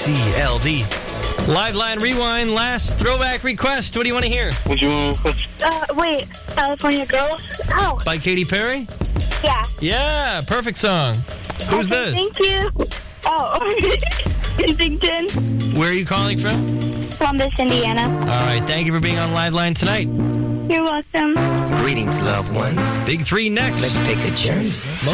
KCLD. Live Line Rewind, last throwback request. What do you want to hear? Would you want to request? California Girls. Oh. By Katy Perry? Yeah. Yeah, perfect song. Who's this? Thank you. Oh, Kensington. Where are you calling from? Columbus, Indiana. All right, thank you for being on Live Line tonight. You're welcome. Greetings, loved ones. Big 3 next. Let's take a journey.